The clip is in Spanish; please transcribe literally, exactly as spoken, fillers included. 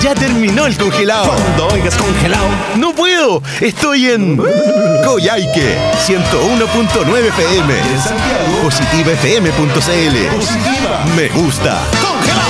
Ya terminó el congelado. Cuando oigas congelado, no puedo. Estoy en Coyhaique, ciento uno punto nueve F M. en Santiago, Positiva F M punto C L. Positiva. Me gusta. Congelado.